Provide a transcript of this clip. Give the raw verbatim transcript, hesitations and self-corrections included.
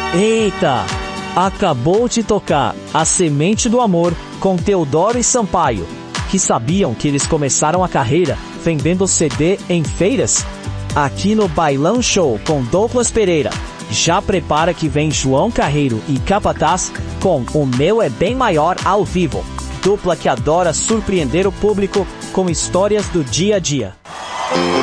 Eita! Acabou de tocar A Semente do Amor com Teodoro e Sampaio, que sabiam que eles começaram a carreira vendendo C D em feiras? Aqui no Bailão Show com Douglas Pereira. Já prepara que vem João Carreiro e Capataz com O Meu é Bem Maior ao vivo. Dupla que adora surpreender o público com histórias do dia a dia.